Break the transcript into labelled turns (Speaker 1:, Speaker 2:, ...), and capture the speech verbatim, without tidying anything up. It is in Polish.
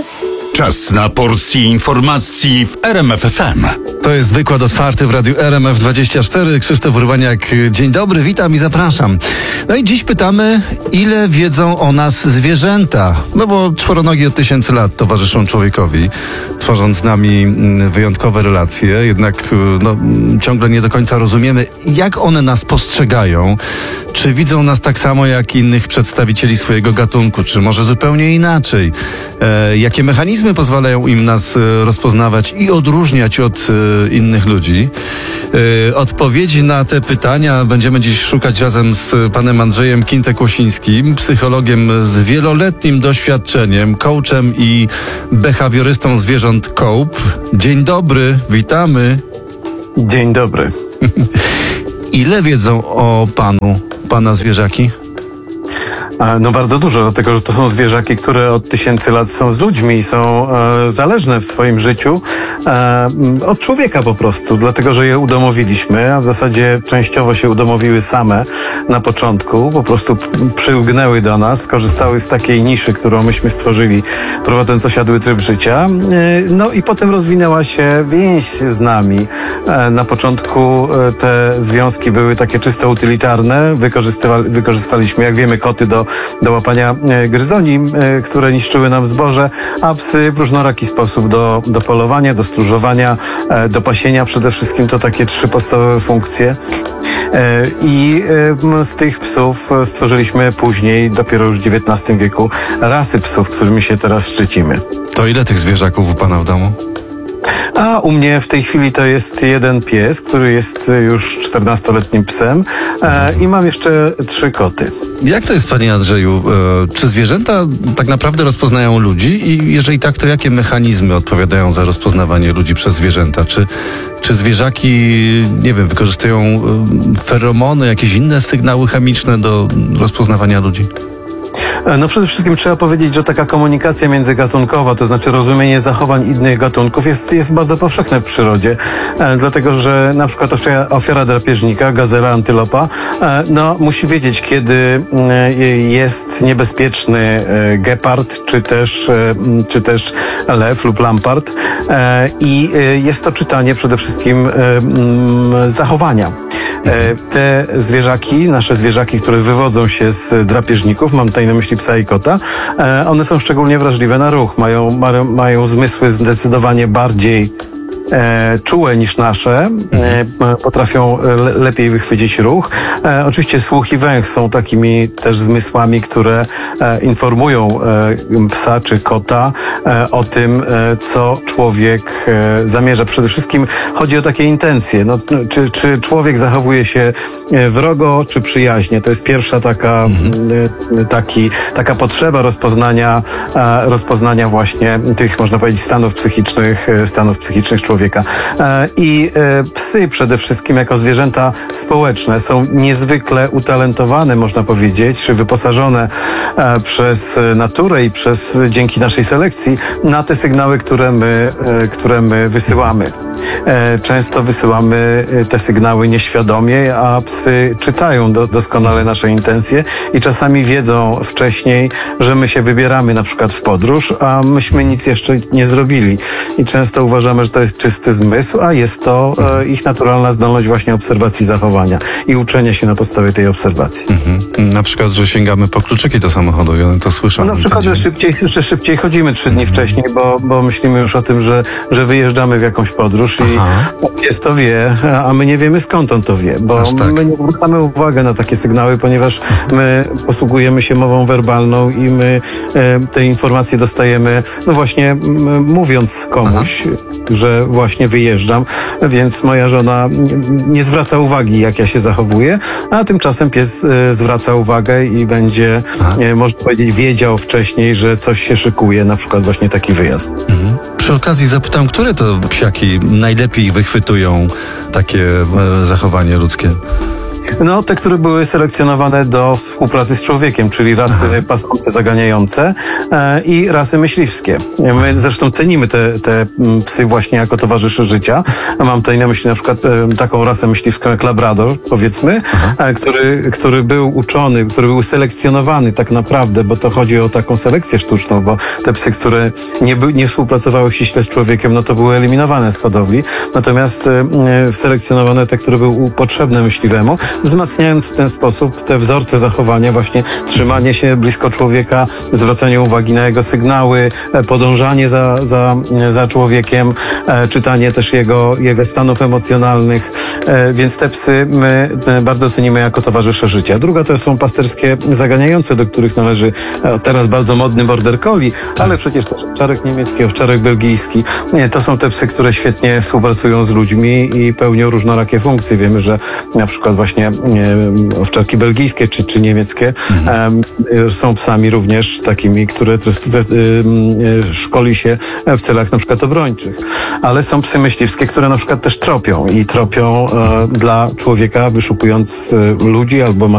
Speaker 1: Czas na porcję informacji w R M F F M.
Speaker 2: To jest wykład otwarty w Radiu R M F dwadzieścia cztery. Krzysztof Urbaniak, dzień dobry, witam i zapraszam. No i dziś pytamy, ile wiedzą o nas zwierzęta? No bo czworonogi od tysięcy lat towarzyszą człowiekowi, tworząc z nami wyjątkowe relacje. Jednak no, ciągle nie do końca rozumiemy, jak one nas postrzegają. Czy widzą nas tak samo jak innych przedstawicieli swojego gatunku, czy może zupełnie inaczej? E, jakie mechanizmy pozwalają im nas e, rozpoznawać i odróżniać od e, innych ludzi? E, odpowiedzi na te pytania będziemy dziś szukać razem z panem Andrzejem Kintek-Łosińskim, psychologiem z wieloletnim doświadczeniem, coachem i behawiorystą zwierząt Cope. Dzień dobry, witamy.
Speaker 3: Dzień dobry.
Speaker 2: Ile wiedzą o panu, pana zwierzaki?
Speaker 3: No bardzo dużo, dlatego że to są zwierzaki, które od tysięcy lat są z ludźmi i są e, zależne w swoim życiu e, od człowieka po prostu, dlatego że je udomowiliśmy, a w zasadzie częściowo się udomowiły same na początku, po prostu przylgnęły do nas, skorzystały z takiej niszy, którą myśmy stworzyli, prowadząc osiadły tryb życia. E, no i potem rozwinęła się więź z nami. E, na początku e, te związki były takie czysto utylitarne, wykorzystaliśmy, jak wiemy, koty do do łapania gryzoni, które niszczyły nam zboże, a psy w różnoraki sposób do, do polowania, do stróżowania, do pasienia. Przede wszystkim to takie trzy podstawowe funkcje. I z tych psów stworzyliśmy później, dopiero już w dziewiętnastym wieku, rasy psów, którymi się teraz szczycimy.
Speaker 2: To ile tych zwierzaków u pana w domu?
Speaker 3: A u mnie w tej chwili to jest jeden pies, który jest już czternastoletnim psem e, i mam jeszcze trzy koty.
Speaker 2: Jak to jest, panie Andrzeju? E, czy zwierzęta tak naprawdę rozpoznają ludzi? I jeżeli tak, to jakie mechanizmy odpowiadają za rozpoznawanie ludzi przez zwierzęta? Czy, czy zwierzaki, nie wiem, wykorzystują e, feromony, jakieś inne sygnały chemiczne do rozpoznawania ludzi?
Speaker 3: No przede wszystkim trzeba powiedzieć, że taka komunikacja międzygatunkowa, to znaczy rozumienie zachowań innych gatunków jest, jest bardzo powszechne w przyrodzie, e, dlatego że na przykład ofiara, ofiara drapieżnika, gazela, antylopa, e, no musi wiedzieć, kiedy e, jest niebezpieczny e, gepard, czy też, e, czy też lew lub lampart e, i e, jest to czytanie przede wszystkim e, m, zachowania. E, te zwierzaki, nasze zwierzaki, które wywodzą się z drapieżników, mam tutaj na myśli psa i kota, e, one są szczególnie wrażliwe na ruch, mają, mają, mają zmysły zdecydowanie bardziej E, czułe niż nasze, e, potrafią le, lepiej wychwycić ruch. E, oczywiście słuch i węch są takimi też zmysłami, które e, informują e, psa czy kota e, o tym, e, co człowiek e, zamierza. Przede wszystkim chodzi o takie intencje. No, czy, czy człowiek zachowuje się wrogo, czy przyjaźnie. To jest pierwsza taka, mhm. e, taki, taka potrzeba rozpoznania, e, rozpoznania właśnie tych, można powiedzieć, stanów psychicznych, stanów psychicznych człowieka. I psy przede wszystkim jako zwierzęta społeczne są niezwykle utalentowane, można powiedzieć, czy wyposażone przez naturę i przez, dzięki naszej selekcji na te sygnały, które my, które my wysyłamy. Często wysyłamy te sygnały nieświadomie, a psy czytają do, doskonale nasze intencje i czasami wiedzą wcześniej, że my się wybieramy na przykład w podróż, a myśmy nic jeszcze nie zrobili. I często uważamy, że to jest czysty zmysł, a jest to e, ich naturalna zdolność właśnie obserwacji zachowania i uczenia się na podstawie tej obserwacji.
Speaker 2: Mhm. Na przykład, że sięgamy po kluczyki do samochodu i one to słyszą.
Speaker 3: No, na przykład, że szybciej, że szybciej chodzimy trzy dni wcześniej, bo, bo myślimy już o tym, że, że wyjeżdżamy w jakąś podróż i pies to wie, a my nie wiemy, skąd on to wie, bo tak. my nie zwracamy uwagi na takie sygnały, ponieważ my posługujemy się mową werbalną i my e, te informacje dostajemy, no właśnie m, mówiąc komuś, Aha. że właśnie wyjeżdżam, więc moja żona nie zwraca uwagi, jak ja się zachowuję, a tymczasem pies e, zwraca uwagę i będzie, e, można powiedzieć, wiedział wcześniej, że coś się szykuje, na przykład właśnie taki wyjazd.
Speaker 2: Mhm. Przy okazji zapytam, które to psiaki najlepiej wychwytują takie e, zachowanie ludzkie?
Speaker 3: No, te, które były selekcjonowane do współpracy z człowiekiem, czyli rasy pasące, zaganiające e, i rasy myśliwskie. My zresztą cenimy te, te psy właśnie jako towarzysze życia. Mam tutaj na myśli na przykład e, taką rasę myśliwską jak Labrador, powiedzmy, e, który, który był uczony, który był selekcjonowany tak naprawdę, bo to chodzi o taką selekcję sztuczną, bo te psy, które nie, by, nie współpracowały ściśle z człowiekiem, no to były eliminowane z hodowli. Natomiast e, selekcjonowane te, które były potrzebne myśliwemu, wzmacniając w ten sposób te wzorce zachowania, właśnie trzymanie się blisko człowieka, zwracanie uwagi na jego sygnały, e, podążanie za, za, za człowiekiem, e, czytanie też jego, jego stanów emocjonalnych, e, więc te psy my e, bardzo cenimy jako towarzysze życia. Druga to są pasterskie zaganiające, do których należy e, teraz bardzo modny border collie, ale przecież też owczarek niemiecki, owczarek belgijski. Nie, to są te psy, które świetnie współpracują z ludźmi i pełnią różnorakie funkcje. Wiemy, że na przykład właśnie e, owczarki belgijskie czy, czy niemieckie mhm. e, są psami również takimi, które te, te, e, szkoli się w celach na przykład obrończych. Ale są psy myśliwskie, które na przykład też tropią i tropią e, dla człowieka, wyszukując e, ludzi albo